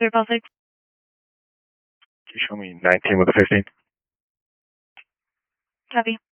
Republic. Can you show me 19 with a 15? Copy.